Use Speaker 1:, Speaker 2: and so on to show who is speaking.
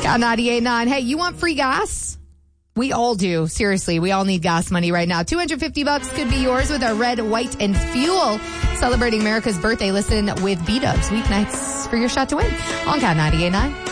Speaker 1: Got 98.9. Hey, you want free gas? We all do. Seriously, we all need gas money right now. $250 could be yours with our red, white, and fuel. Celebrating America's birthday. Listen with B-Dubs weeknights for your shot to win on Cat 98.9.